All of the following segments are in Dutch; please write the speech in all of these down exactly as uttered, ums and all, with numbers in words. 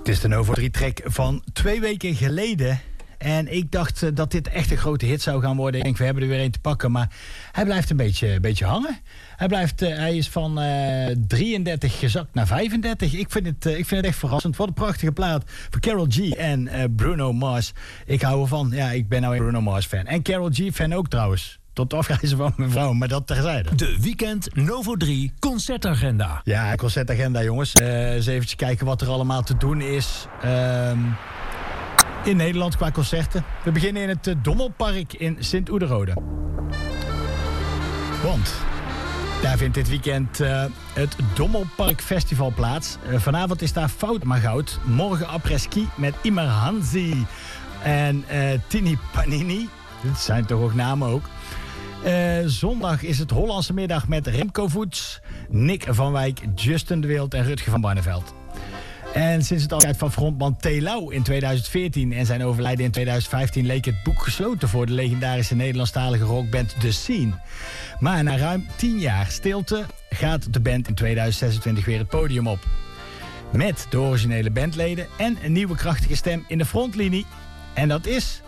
Het is de Novo drie track van twee weken geleden. En ik dacht uh, dat dit echt een grote hit zou gaan worden. Ik denk, we hebben er weer een te pakken. Maar hij blijft een beetje, een beetje hangen. Hij, blijft, uh, hij is van uh, drieëndertig gezakt naar vijfendertig. Ik vind, het, uh, ik vind het echt verrassend. Wat een prachtige plaat voor Karol G en uh, Bruno Mars. Ik hou ervan. Ja, ik ben nou een Bruno Mars fan. En Karol G fan ook trouwens. Tot afreizen van mijn vrouw, maar dat terzijde. De Weekend Novo drie concertagenda. Ja, concertagenda jongens. Uh, eens even kijken wat er allemaal te doen is. Uh, in Nederland qua concerten. We beginnen in het uh, Dommelpark in Sint-Oederode. Want daar vindt dit weekend uh, het Dommelpark Festival plaats. Uh, vanavond is daar Fout maar Goud. Morgen après-ski met Imer Hansi en uh, Tini Panini. Dit zijn toch ook namen ook. Uh, zondag is het Hollandse middag met Remco Voets, Nick van Wijk, Justin de Wild en Rutger van Barneveld. En sinds het afscheid van frontman T. Lau in tweeduizend veertien en zijn overlijden in tweeduizend vijftien leek het boek gesloten voor de legendarische Nederlandstalige rockband The Scene. Maar na ruim tien jaar stilte gaat de band in tweeduizend zesentwintig weer het podium op. Met de originele bandleden en een nieuwe krachtige stem in de frontlinie. En dat is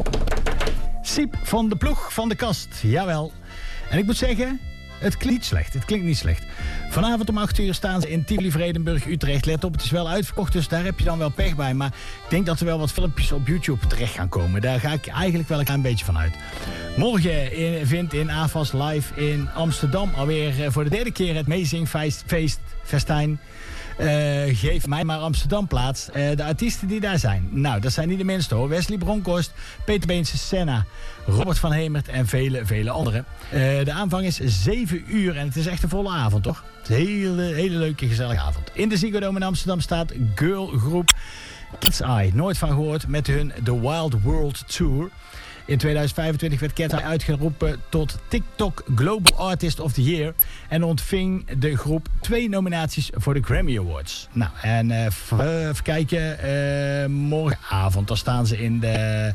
Siep van de Ploeg van de Kast. Jawel. En ik moet zeggen, het klinkt niet slecht. Het klinkt niet slecht. Vanavond om acht uur staan ze in Tivoli, Vredenburg, Utrecht. Let op, het is wel uitverkocht, dus daar heb je dan wel pech bij. Maar ik denk dat er wel wat filmpjes op YouTube terecht gaan komen. Daar ga ik eigenlijk wel een klein beetje van uit. Morgen in, vindt in A F A S Live in Amsterdam alweer voor de derde keer het Meezingfeest, feest, festijn. Uh, geef mij maar Amsterdam plaats. Uh, de artiesten die daar zijn. Nou, dat zijn niet de minste hoor. Wesley Bronkhorst, Peter Beense, Senna, Robert van Hemert en vele, vele anderen. Uh, de aanvang is zeven uur en het is echt een volle avond, toch? Het is een hele, hele leuke, gezellige avond. In de Ziggo Dome in Amsterdam staat girlgroep Cat's Eye. Nooit van gehoord met hun The Wild World Tour. In tweeduizend vijfentwintig werd Cat's Eye uitgeroepen tot TikTok Global Artist of the Year. En ontving de groep twee nominaties voor de Grammy Awards. Nou, en uh, even kijken. Uh, morgenavond, dan staan ze in de...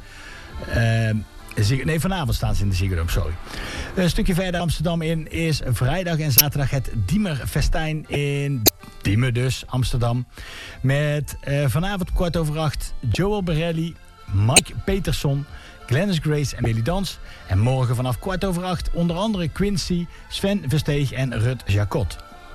Uh, Nee, vanavond staan ze in de Ziggo Dome, sorry. Een stukje verder Amsterdam in is vrijdag en zaterdag het Diemerfestijn in Diemer dus, Amsterdam. Met uh, vanavond kwart over acht Joel Borelli, Mike Peterson, Glennis Grace en Billy Dans. En morgen vanaf kwart over acht onder andere Quincy, Sven Versteeg en Rut Jacot.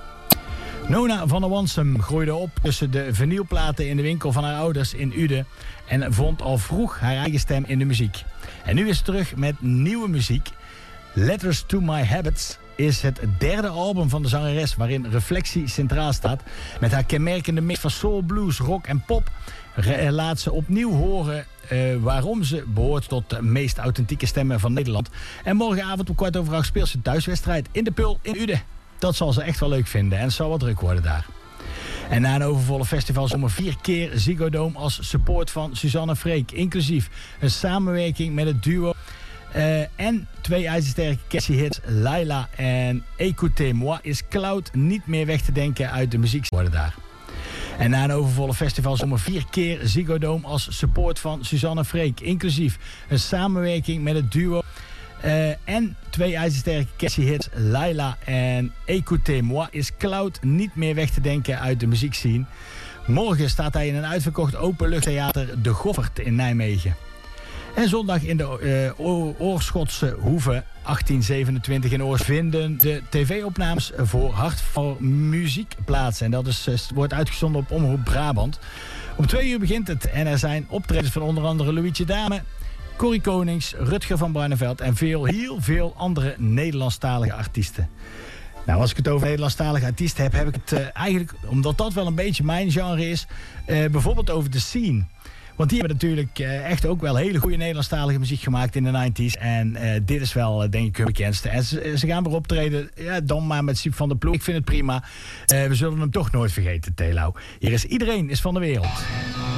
Nona van der Wansum groeide op tussen de vinylplaten in de winkel van haar ouders in Uden en vond al vroeg haar eigen stem in de muziek. En nu is ze terug met nieuwe muziek. Letters to My Habits is het derde album van de zangeres waarin reflectie centraal staat. Met haar kenmerkende mix van soul, blues, rock en pop laat ze opnieuw horen uh, waarom ze behoort tot de meest authentieke stemmen van Nederland. En morgenavond om kwart over acht speelt ze een thuiswedstrijd in de Pul in Uden. Dat zal ze echt wel leuk vinden en het zal wat druk worden daar. En na een overvolle festival zomer vier keer Ziggo Dome als support van Suzanne Freek. Inclusief een samenwerking met het duo uh, en twee ijzersterke catchy hits Laila en Écoutez-moi is Cloud niet meer weg te denken uit de muziek worden daar. En na een overvolle festival zomer vier keer Ziggo Dome als support van Suzanne Freek. Inclusief een samenwerking met het duo Uh, en twee ijzersterke catchy hits Laila en Écoutez-moi is Cloud niet meer weg te denken uit de muziekscene. Morgen staat hij in een uitverkocht openluchttheater De Goffert in Nijmegen. En zondag in de uh, Oorschotse Hoeve achttien zevenentwintig in Oors vinden de tv-opnames voor Hart voor Muziek plaats. En dat is, uh, wordt uitgezonden op Omroep Brabant. Om twee uur begint het en er zijn optredens van onder andere Louietje Dame, Corrie Konings, Rutger van Barneveld en veel, heel veel andere Nederlandstalige artiesten. Nou, als ik het over Nederlandstalige artiesten heb, heb ik het uh, eigenlijk, omdat dat wel een beetje mijn genre is, uh, bijvoorbeeld over The Scene. Want die hebben natuurlijk uh, echt ook wel hele goede Nederlandstalige muziek gemaakt in de negentig. En uh, dit is wel, uh, denk ik, hun bekendste. En ze, ze gaan weer optreden, ja, dan maar met Siep van der Ploeg. Ik vind het prima. Uh, we zullen hem toch nooit vergeten, T. Lau. Hier is Iedereen is van de Wereld.